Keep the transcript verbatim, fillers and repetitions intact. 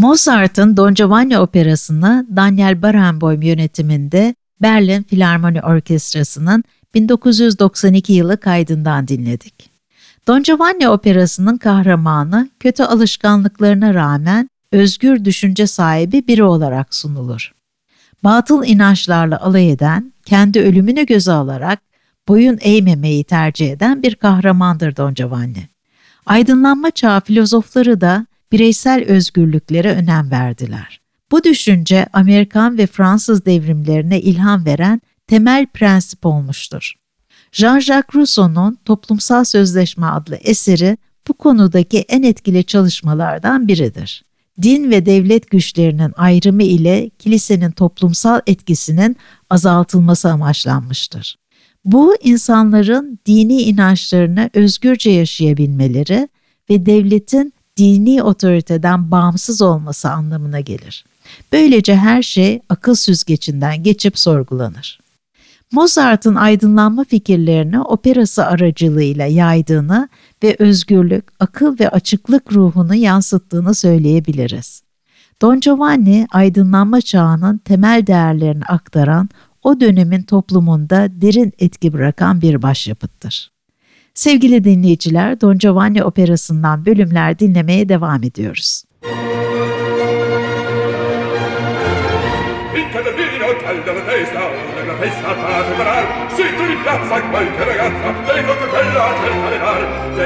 Mozart'ın Don Giovanni operasını Daniel Barenboim yönetiminde Berlin Filarmoni Orkestrası'nın bin dokuz yüz doksan iki yılı kaydından dinledik. Don Giovanni operasının kahramanı kötü alışkanlıklarına rağmen özgür düşünce sahibi biri olarak sunulur. Batıl inançlarla alay eden, kendi ölümünü göze alarak boyun eğmemeyi tercih eden bir kahramandır Don Giovanni. Aydınlanma çağı filozofları da bireysel özgürlüklere önem verdiler. Bu düşünce Amerikan ve Fransız devrimlerine ilham veren temel prensip olmuştur. Jean-Jacques Rousseau'nun Toplumsal Sözleşme adlı eseri bu konudaki en etkili çalışmalardan biridir. Din ve devlet güçlerinin ayrımı ile kilisenin toplumsal etkisinin azaltılması amaçlanmıştır. Bu, insanların dini inançlarını özgürce yaşayabilmeleri ve devletin dini otoriteden bağımsız olması anlamına gelir. Böylece her şey akıl süzgecinden geçip sorgulanır. Mozart'ın aydınlanma fikirlerini operası aracılığıyla yaydığını ve özgürlük, akıl ve açıklık ruhunu yansıttığını söyleyebiliriz. Don Giovanni, aydınlanma çağının temel değerlerini aktaran, o dönemin toplumunda derin etki bırakan bir başyapıttır. Sevgili dinleyiciler, Don Giovanni operasından bölümler dinlemeye devam ediyoruz. Taglia la testa, nella festa a preparar, si tu in piazza qualche ragazza, dai con quella a cercare